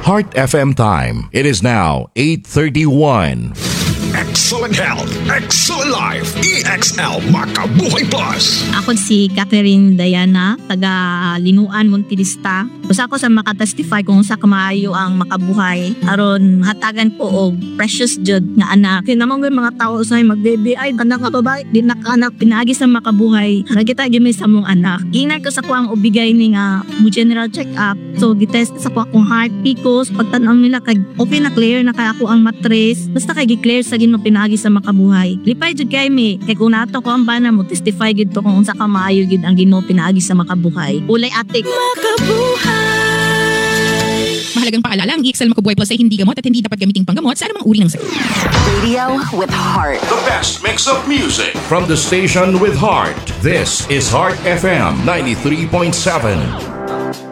Heart FM time. It is now 8:31. Excellent health, excellent life, EXL Makabuhay Plus. Ako si Catherine Diana, taga Linuan, Montilista. Usa ko sa makatestify kung sa kamaayo ang makabuhay. Aron hatagan po og precious jud nga anak. Kinamang mga tao sa magbebe ay kanang babae di nakanak pinaagi sa makabuhay. Nagita gyud sa mong anak. Inag ko sa kuang ubigay ni nga mo general check up. So gitest sa ko akong heart picos pagtan-aw nila kay okay na clear na kay ako ang matres. Basta kay gi-clear sa ginoo pinaagi sa makabuhay. Lipay jud kay mi kay kung nato ko ang bana mo testify gid to kung unsa ka maayo gid ang Ginoo pinaagi sa makabuhay. Ulay atik makabuhay. Mahalagang paalala, ang EXL Makabuhay Plus ay hindi gamot at hindi dapat gamiting panggamot sa anumang uri ng sakit. Radio with heart. The best mix of music from the station with heart. This is Heart FM 93.7.